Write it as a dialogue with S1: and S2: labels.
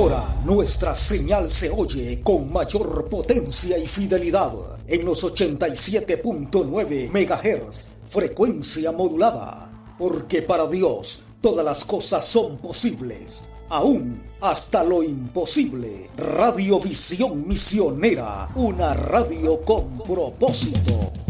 S1: Ahora nuestra señal se oye con mayor potencia y fidelidad en los 87.9 MHz, frecuencia modulada. Porque para Dios todas las cosas son posibles, aún hasta lo imposible. Radiovisión Misionera, una radio con propósito.